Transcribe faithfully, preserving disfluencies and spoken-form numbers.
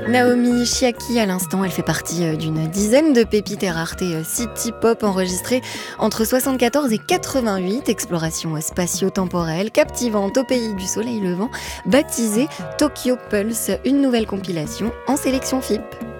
Naomi Chiaki, à l'instant, elle fait partie d'une dizaine de pépites et raretés city-pop enregistrées entre soixante-quatorze et quatre-vingt-huit. Exploration spatio-temporelle, captivante au pays du soleil levant, baptisée Tokyo Pulse, une nouvelle compilation en sélection F I P.